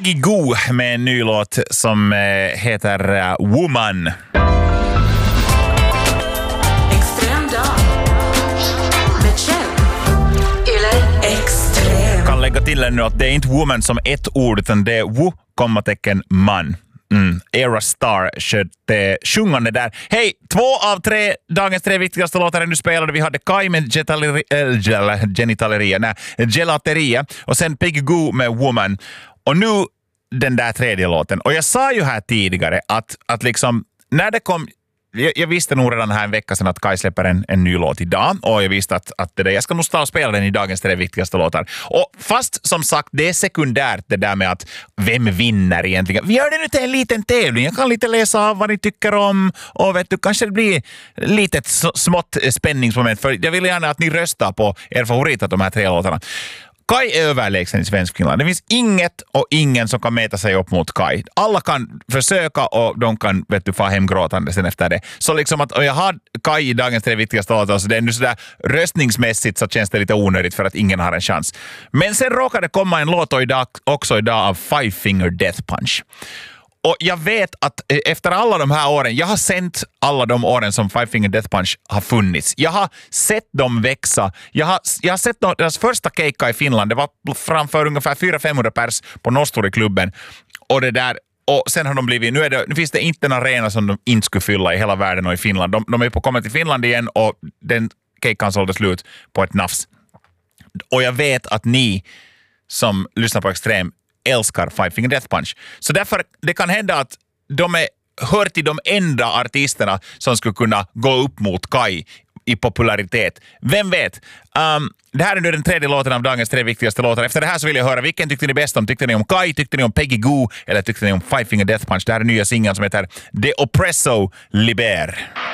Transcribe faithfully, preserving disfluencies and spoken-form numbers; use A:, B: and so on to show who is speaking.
A: Peggy Gou med en ny låt som eh, heter uh, Woman.
B: Extrem dag med Kjell. Eller extrem.
A: Kan lägga till nu att det är inte woman som ett ord utan det är wo, kommatecken man. Mm. Era Star skötte sjungande där. Hej, två av tre dagens tre viktigaste låtar är nu spelade. Vi hade Kai med getaleri, äh, genitaleria, nej, gelateria och sen Peggy Gou med Woman. Och nu den där tredje låten. Och jag sa ju här tidigare att, att liksom, när det kom... Jag, jag visste nog redan här en vecka sedan att Kai släpper en, en ny låt idag. Och jag visste att, att det där, jag ska nog stå och spela den i dagens tre viktigaste låtar. Och fast som sagt, det är sekundärt det där med att vem vinner egentligen. Vi gör det nu till en liten tävling. Jag kan lite läsa av vad ni tycker om. Och vet du, kanske det blir lite smått spänningsmoment. För jag vill gärna att ni röstar på er favorit av de här tre låtarna. Kai är överlägsen i svensk Finland. Det finns inget och ingen som kan mäta sig upp mot Kai. Alla kan försöka och de kan, vet du, få hem gråtande sen efter det. Så liksom att, och jag har Kai i dagens tre viktigaste låtar, så det är nu sådär röstningsmässigt så känns det lite onödigt för att ingen har en chans. Men sen råkar det komma en låt idag, också idag av Five Finger Death Punch. Och jag vet att efter alla de här åren, jag har sänt alla de åren som Five Finger Death Punch har funnits. Jag har sett dem växa. Jag har, jag har sett deras första keikka i Finland. Det var framför ungefär fyra till femhundra pers på Nosturi-klubben. Och det där, och sen har de blivit, nu, är det, nu finns det inte en arena som de inte skulle fylla i hela världen och i Finland. De, de är på komma till Finland igen och den keikkan sålde slut på ett nafs. Och jag vet att ni som lyssnar på Extrem älskar Five Finger Death Punch. Så därför, det kan hända att de är, hör till de enda artisterna som skulle kunna gå upp mot Kai i popularitet. Vem vet? Um, det här är nu den tredje låten av dagens tre viktigaste låtar. Efter det här så vill jag höra, vilken tyckte ni bäst om? Tyckte ni om Kai, tyckte ni om Peggy Gou eller tyckte ni om Five Finger Death Punch? Det här är nya singeln som heter The Oppresso Liber.